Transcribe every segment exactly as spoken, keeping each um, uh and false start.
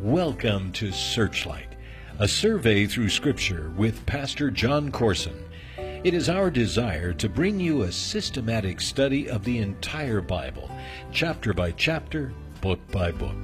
Welcome to Searchlight, a survey through Scripture with Pastor John Corson. It is our desire to bring you a systematic study of the entire Bible, chapter by chapter, book by book.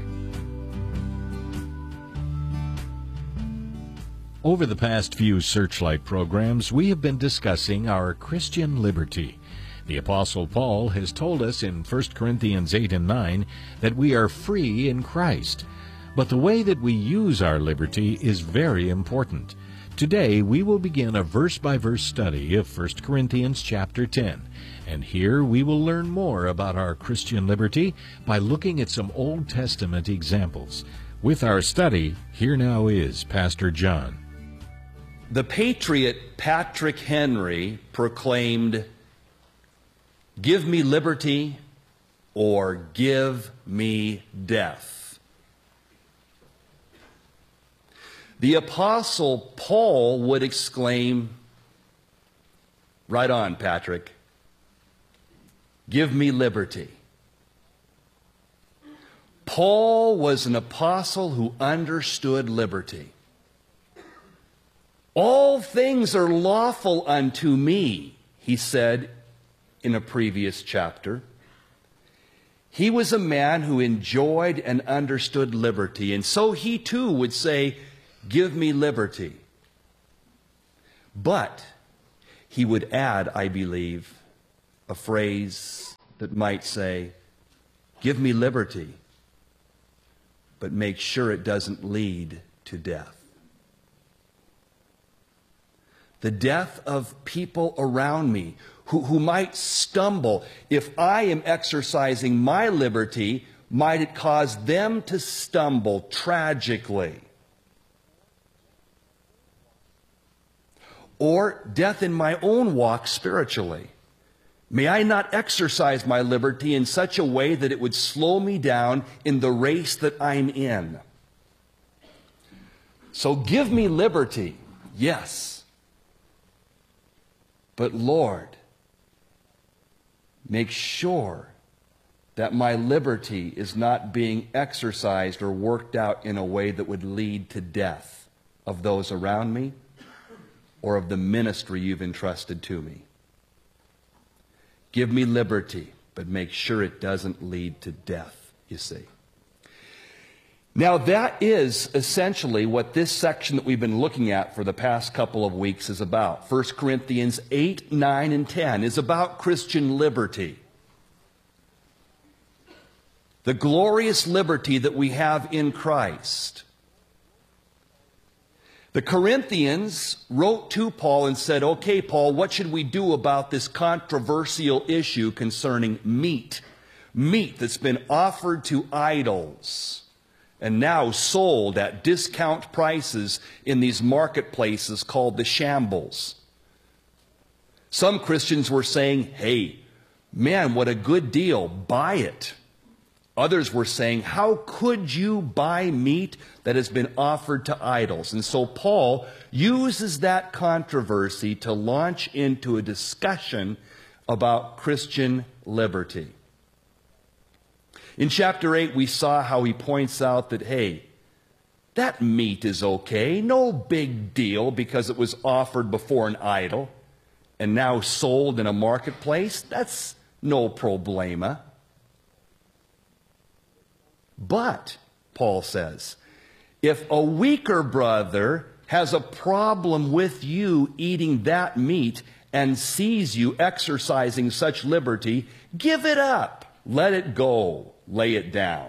Over the past few Searchlight programs, we have been discussing our Christian liberty. The Apostle Paul has told us in First Corinthians eight and nine that we are free in Christ. But the way that we use our liberty is very important. Today we will begin a verse-by-verse study of First Corinthians chapter ten. And here we will learn more about our Christian liberty by looking at some Old Testament examples. With our study, here now is Pastor John. The patriot Patrick Henry proclaimed, "Give me liberty or give me death." The Apostle Paul would exclaim, "Right on, Patrick. Give me liberty." Paul was an apostle who understood liberty. "All things are lawful unto me," he said in a previous chapter. He was a man who enjoyed and understood liberty, and so he too would say, "Give me liberty." But he would add, I believe, a phrase that might say, "Give me liberty, but make sure it doesn't lead to death." The death of people around me who, who might stumble. If I am exercising my liberty, might it cause them to stumble tragically? Or death in my own walk spiritually. May I not exercise my liberty in such a way that it would slow me down in the race that I'm in. So give me liberty, yes. But Lord, make sure that my liberty is not being exercised or worked out in a way that would lead to death of those around me or of the ministry you've entrusted to me. Give me liberty, but make sure it doesn't lead to death, you see. Now that is essentially what this section that we've been looking at for the past couple of weeks is about. First Corinthians eight, nine, and ten is about Christian liberty. The glorious liberty that we have in Christ. The Corinthians wrote to Paul and said, "Okay, Paul, what should we do about this controversial issue concerning meat? Meat that's been offered to idols and now sold at discount prices in these marketplaces called the shambles." Some Christians were saying, "Hey, man, what a good deal, buy it." Others were saying, "How could you buy meat that has been offered to idols?" And so Paul uses that controversy to launch into a discussion about Christian liberty. In chapter eight, we saw how he points out that, hey, that meat is okay, no big deal because it was offered before an idol and now sold in a marketplace. That's no problema. But, Paul says, if a weaker brother has a problem with you eating that meat and sees you exercising such liberty, give it up. Let it go. Lay it down.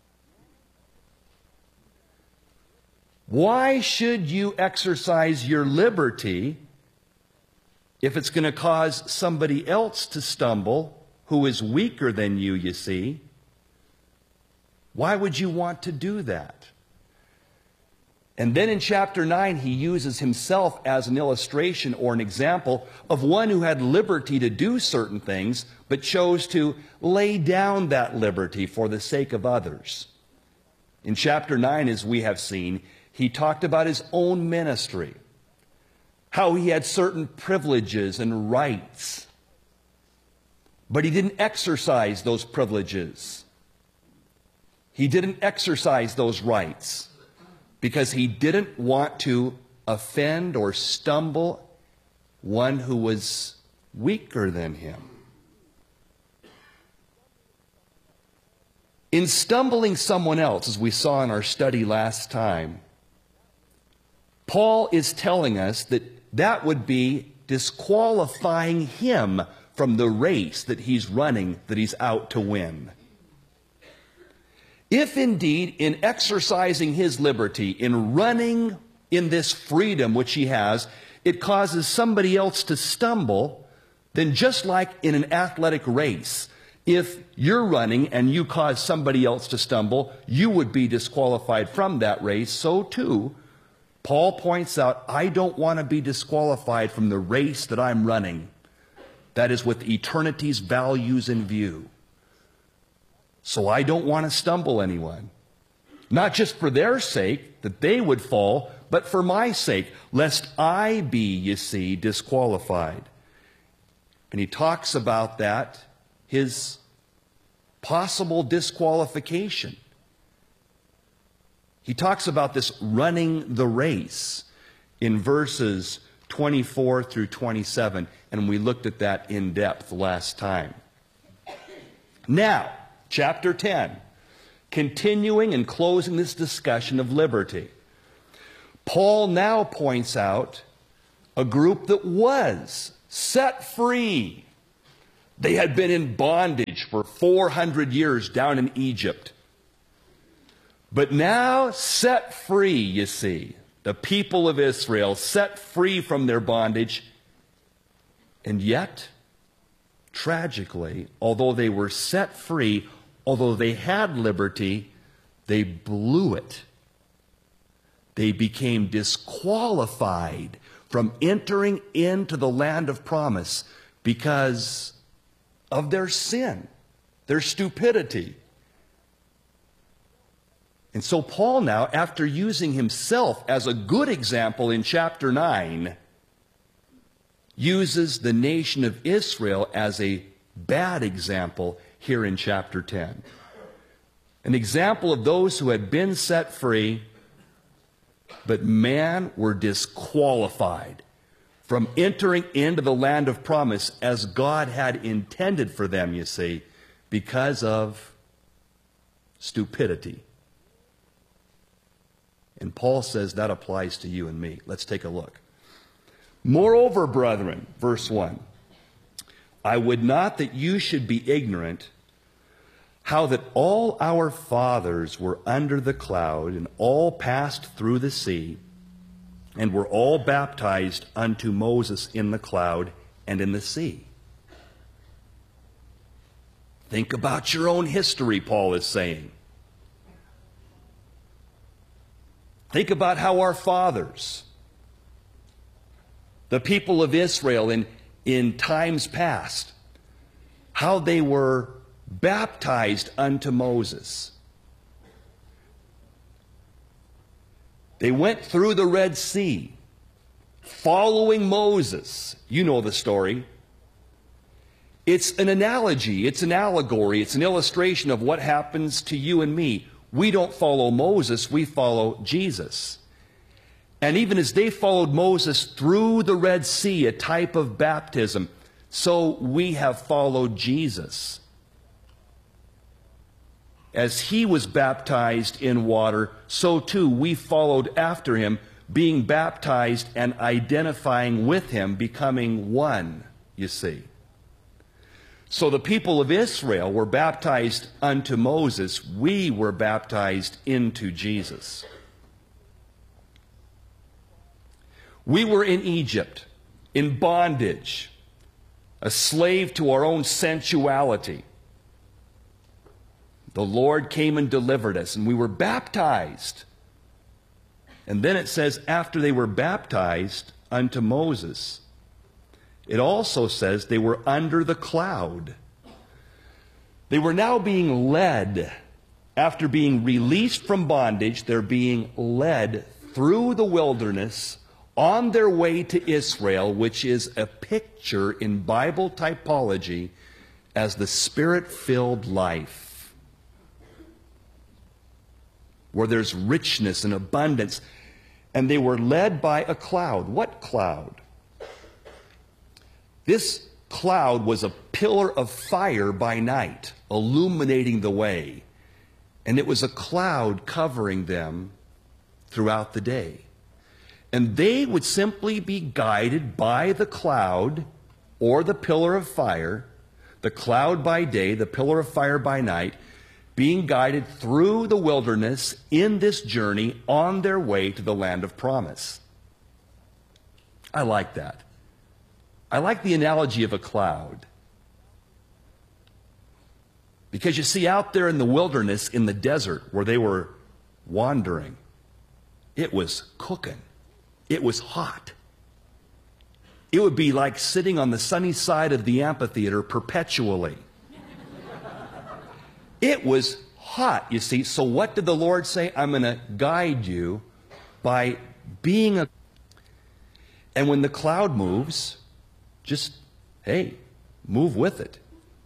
Why should you exercise your liberty if it's going to cause somebody else to stumble who is weaker than you, you see? Why would you want to do that? And then in chapter nine, he uses himself as an illustration or an example of one who had liberty to do certain things, but chose to lay down that liberty for the sake of others. In chapter nine, as we have seen, he talked about his own ministry, how he had certain privileges and rights, but he didn't exercise those privileges. He didn't exercise those rights. because he didn't want to offend or stumble one who was weaker than him. In stumbling someone else, as we saw in our study last time, Paul is telling us that that would be disqualifying him from the race that he's running, that he's out to win. If indeed, in exercising his liberty, in running in this freedom which he has, it causes somebody else to stumble, then just like in an athletic race, if you're running and you cause somebody else to stumble, you would be disqualified from that race. So too, Paul points out, I don't want to be disqualified from the race that I'm running. That is with eternity's values in view. So I don't want to stumble anyone. Not just for their sake, that they would fall, but for my sake, lest I be, you see, disqualified. And he talks about that, his possible disqualification. He talks about this running the race in verses twenty-four through twenty-seven, and we looked at that in depth last time. Now, chapter ten, continuing and closing this discussion of liberty. Paul now points out a group that was set free. They had been in bondage for four hundred years down in Egypt. But now set free, you see, the people of Israel set free from their bondage. And yet, tragically, although they were set free, although they had liberty, they blew it. They became disqualified from entering into the land of promise because of their sin, their stupidity. And so Paul now, after using himself as a good example in chapter nine, uses the nation of Israel as a bad example here in chapter ten. An example of those who had been set free, but man, were disqualified from entering into the land of promise as God had intended for them, you see, because of stupidity. And Paul says that applies to you and me. Let's take a look. Moreover, brethren, verse one, I would not that you should be ignorant how that all our fathers were under the cloud, and all passed through the sea, and were all baptized unto Moses in the cloud and in the sea. Think about your own history, Paul is saying. Think about how our fathers, the people of Israel in, in times past, how they were baptized unto Moses. They went through the Red Sea, following Moses. You know the story. It's an analogy, it's an allegory, it's an illustration of what happens to you and me. We don't follow Moses, we follow Jesus. And even as they followed Moses through the Red Sea, a type of baptism, so we have followed Jesus. As he was baptized in water, so too we followed after him, being baptized and identifying with him, becoming one, you see. So the people of Israel were baptized unto Moses. We were baptized into Jesus. We were in Egypt, in bondage, a slave to our own sensuality. The Lord came and delivered us, and we were baptized. And then it says, after they were baptized unto Moses, it also says they were under the cloud. They were now being led. After being released from bondage, they're being led through the wilderness on their way to Israel, which is a picture in Bible typology as the Spirit-filled life. where there's richness and abundance. And they were led by a cloud. What cloud? This cloud was a pillar of fire by night, illuminating the way. And it was a cloud covering them throughout the day. And they would simply be guided by the cloud or the pillar of fire, the cloud by day, the pillar of fire by night, being guided through the wilderness in this journey on their way to the land of promise. I like that. I like the analogy of a cloud. Because you see, out there in the wilderness, in the desert, where they were wandering, it was cooking. It was hot. It would be like sitting on the sunny side of the amphitheater perpetually. It was hot, you see. So what did the Lord say? I'm going to guide you by being a... And when the cloud moves, just, hey, move with it.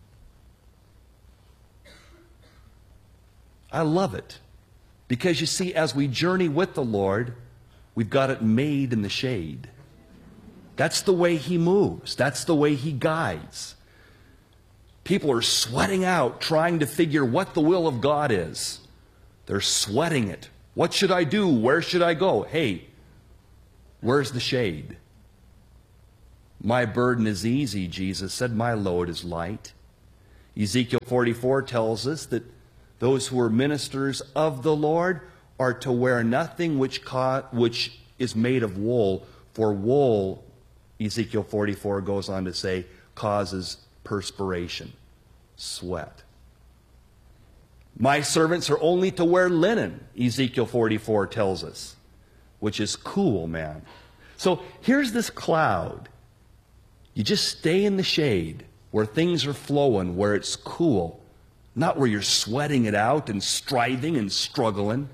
I love it. Because you see, as we journey with the Lord, we've got it made in the shade. That's the way He moves. That's the way He guides. People are sweating out trying to figure what the will of God is. They're sweating it. What should I do? Where should I go? Hey, where's the shade? My burden is easy, Jesus said. My load is light. Ezekiel forty-four tells us that those who are ministers of the Lord are to wear nothing which, ca- which is made of wool, for wool, Ezekiel forty-four goes on to say, causes perspiration, sweat. My servants are only to wear linen, Ezekiel forty-four tells us, which is cool, man. So here's this cloud. You just stay in the shade where things are flowing, where it's cool, not where you're sweating it out and striving and struggling.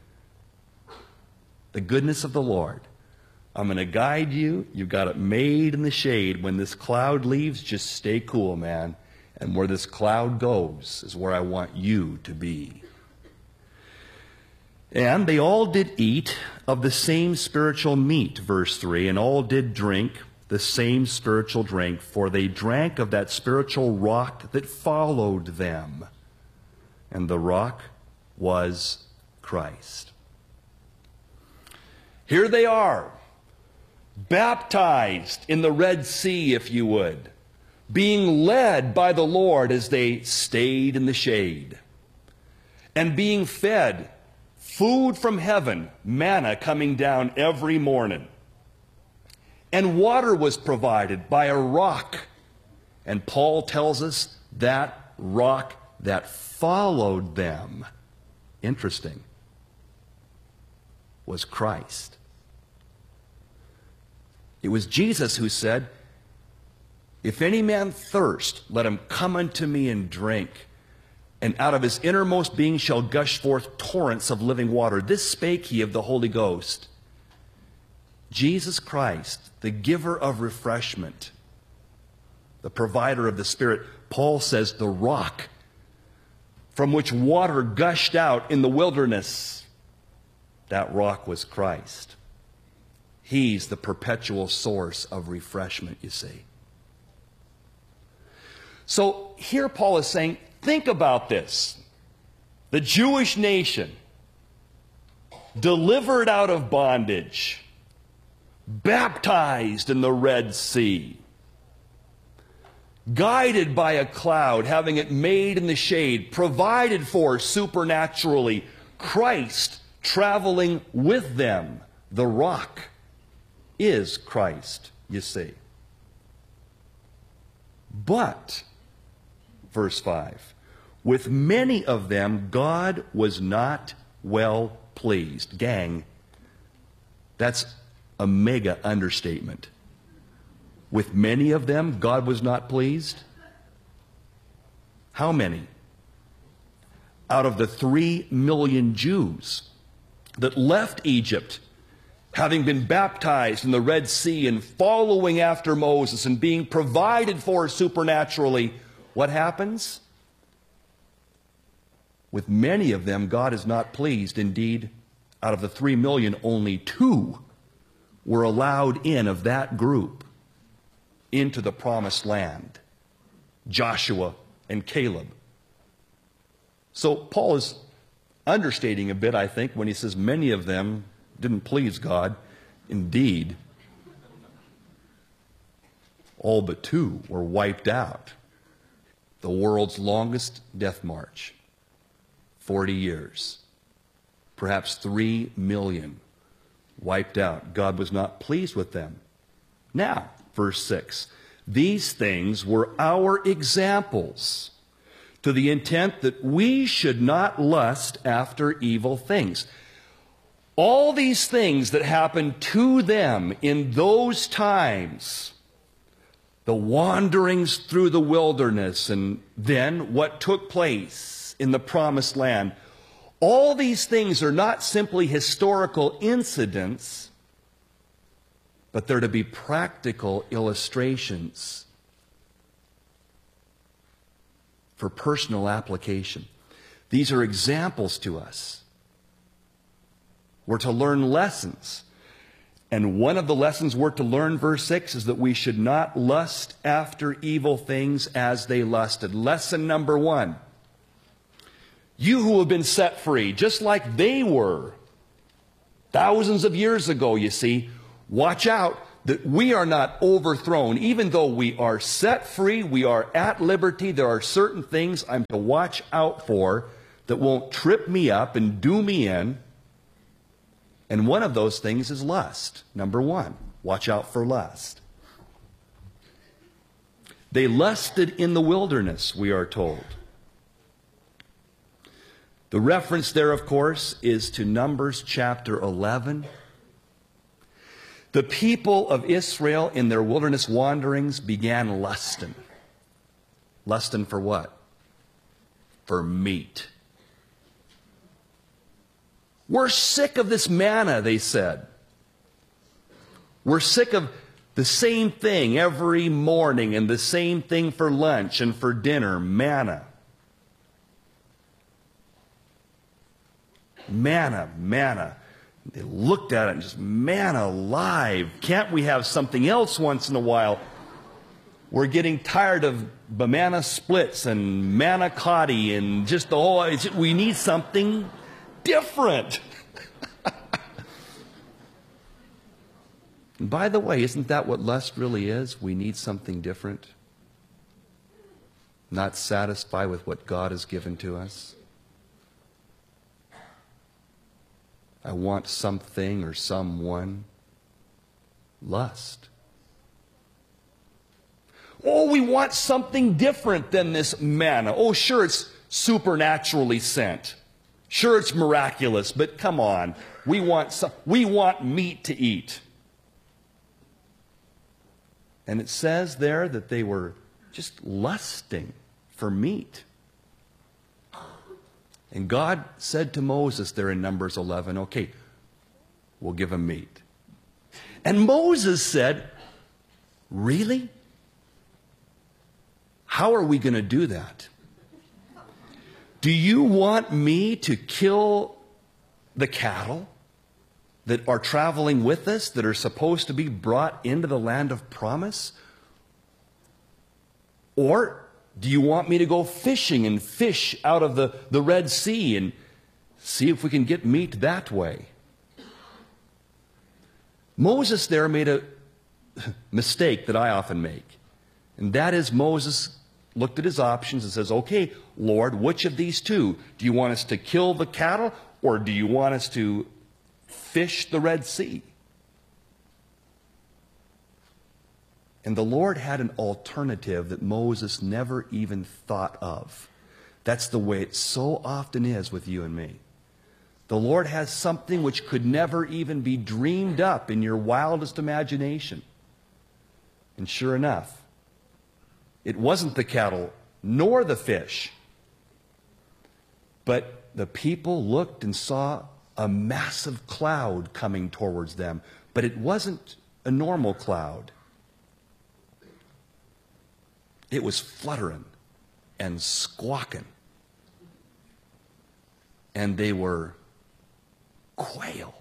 The goodness of the Lord. I'm going to guide you. You've got it made in the shade. When this cloud leaves, just stay cool, man. And where this cloud goes is where I want you to be. And they all did eat of the same spiritual meat, verse three, and all did drink the same spiritual drink, for they drank of that spiritual rock that followed them. And the rock was Christ. Here they are, baptized in the Red Sea, if you would, being led by the Lord as they stayed in the shade, and being fed food from heaven, manna coming down every morning. And water was provided by a rock. And Paul tells us that rock that followed them, interesting, was Christ. It was Jesus who said, if any man thirst, let him come unto me and drink. And out of his innermost being shall gush forth torrents of living water. This spake he of the Holy Ghost. Jesus Christ, the giver of refreshment, the provider of the Spirit. Paul says the rock from which water gushed out in the wilderness, that rock was Christ. He's the perpetual source of refreshment, you see. So here Paul is saying, think about this. The Jewish nation, delivered out of bondage, baptized in the Red Sea, guided by a cloud, having it made in the shade, provided for supernaturally, Christ traveling with them. The rock is Christ, you see. But, verse five, with many of them God was not well pleased. Gang, that's a mega understatement. With many of them God was not pleased. How many? Out of the three million Jews that left Egypt, having been baptized in the Red Sea and following after Moses and being provided for supernaturally, what happens? With many of them, God is not pleased. Indeed, out of the three million, only two were allowed in of that group into the promised land. Joshua and Caleb. So Paul is understating a bit, I think, when he says many of them didn't please God. Indeed, all but two were wiped out. The world's longest death march. forty years. Perhaps three million wiped out. God was not pleased with them. Now, verse six. These things were our examples, to the intent that we should not lust after evil things. All these things that happened to them in those times, the wanderings through the wilderness, and then what took place in the promised land, all these things are not simply historical incidents, but they're to be practical illustrations for personal application. These are examples to us. We're to learn lessons. And one of the lessons we're to learn, verse six, is that we should not lust after evil things as they lusted. Lesson number one. You who have been set free, just like they were thousands of years ago, you see, watch out that we are not overthrown. Even though we are set free, we are at liberty, there are certain things I'm to watch out for that won't trip me up and do me in. And one of those things is lust. Number one, watch out for lust. They lusted in the wilderness, we are told. The reference there, of course, is to Numbers chapter eleven. The people of Israel in their wilderness wanderings began lusting. Lusting for what? For meat. We're sick of this manna, they said. We're sick of the same thing every morning and the same thing for lunch and for dinner, manna. Manna, manna. They looked at it and just, manna alive. Can't we have something else once in a while? We're getting tired of banana splits and manicotti and just the whole, we need something different. And by the way, isn't that what lust really is? We need something different. Not satisfied with what God has given to us. I want something or someone. Lust. Oh, we want something different than this manna. Oh, sure, it's supernaturally sent. Sure, it's miraculous, but come on. We want some, we want meat to eat. And it says there that they were just lusting for meat. And God said to Moses there in Numbers eleven, okay, we'll give them meat. And Moses said, really? How are we going to do that? Do you want me to kill the cattle that are traveling with us, that are supposed to be brought into the land of promise? Or do you want me to go fishing and fish out of the, the Red Sea and see if we can get meat that way? Moses there made a mistake that I often make. And that is, Moses looked at his options and says, okay, Lord, which of these two? Do you want us to kill the cattle, or do you want us to fish the Red Sea? And the Lord had an alternative that Moses never even thought of. That's the way it so often is with you and me. The Lord has something which could never even be dreamed up in your wildest imagination. And sure enough, it wasn't the cattle nor the fish. But the people looked and saw a massive cloud coming towards them. But it wasn't a normal cloud. It was fluttering and squawking. and they were quail.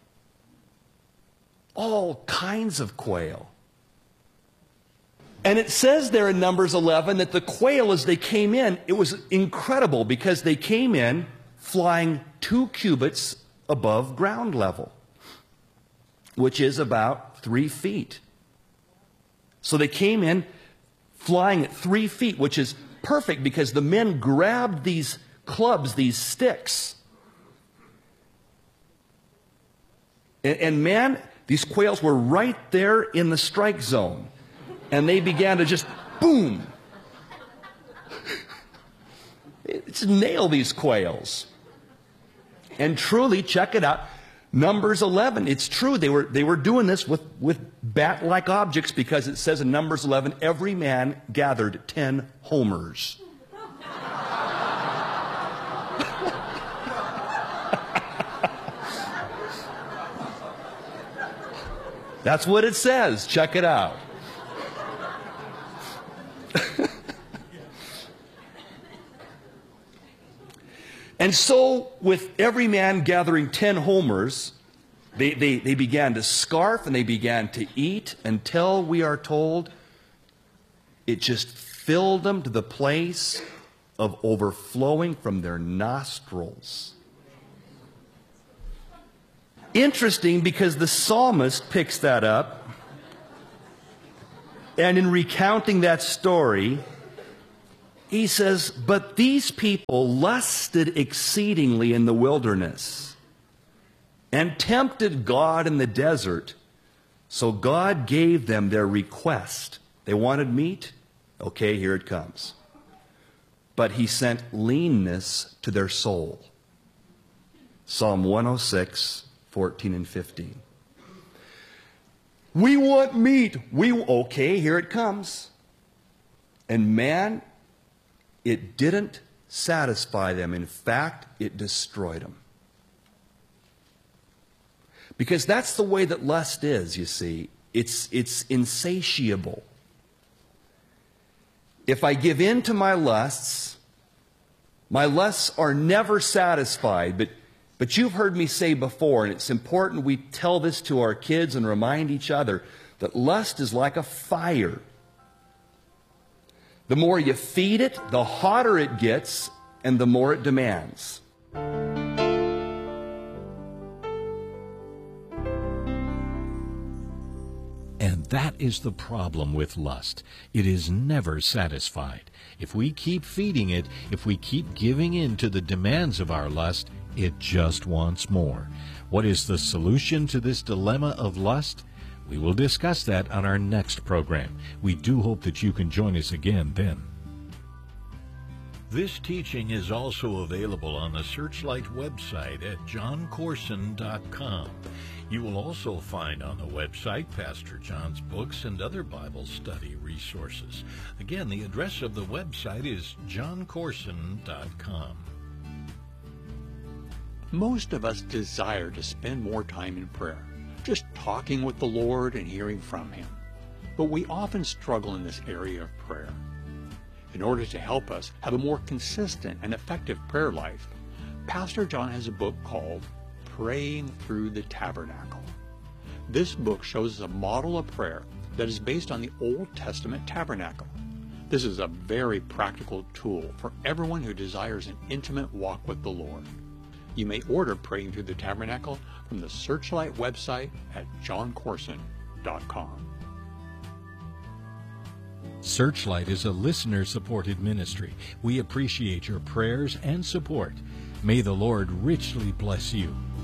All kinds of quail. And it says there in Numbers eleven that the quail, as they came in, it was incredible because they came in flying two cubits above ground level, which is about three feet. So they came in flying at three feet, which is perfect because the men grabbed these clubs, these sticks. And, and man, these quails were right there in the strike zone. And they began to just, boom. Just nail these quails. And truly, check it out, Numbers eleven, it's true, they were, they were doing this with, with bat-like objects because it says in Numbers eleven, every man gathered ten homers. That's what it says. Check it out. And so, with every man gathering ten homers, they, they, they began to scarf and they began to eat until, we are told, it just filled them to the place of overflowing from their nostrils. Interesting, because the psalmist picks that up, and in recounting that story, he says, but these people lusted exceedingly in the wilderness and tempted God in the desert. So God gave them their request. They wanted meat? Okay, here it comes. But he sent leanness to their soul. Psalm one oh six, fourteen and fifteen. We want meat. We okay, here it comes. And man, it didn't satisfy them. In fact, it destroyed them. Because that's the way that lust is, you see. It's, it's insatiable. If I give in to my lusts, my lusts are never satisfied. But, but you've heard me say before, and it's important we tell this to our kids and remind each other, that lust is like a fire. The more you feed it, the hotter it gets, and the more it demands. And that is the problem with lust. It is never satisfied. If we keep feeding it, if we keep giving in to the demands of our lust, it just wants more. What is the solution to this dilemma of lust? We will discuss that on our next program. We do hope that you can join us again then. This teaching is also available on the Searchlight website at john corson dot com. You will also find on the website Pastor John's books and other Bible study resources. Again, the address of the website is john corson dot com. Most of us desire to spend more time in prayer, just talking with the Lord and hearing from Him. But we often struggle in this area of prayer. In order to help us have a more consistent and effective prayer life, Pastor John has a book called Praying Through the Tabernacle. This book shows us a model of prayer that is based on the Old Testament tabernacle. This is a very practical tool for everyone who desires an intimate walk with the Lord. You may order Praying Through the Tabernacle from the Searchlight website at john corson dot com. Searchlight is a listener-supported ministry. We appreciate your prayers and support. May the Lord richly bless you.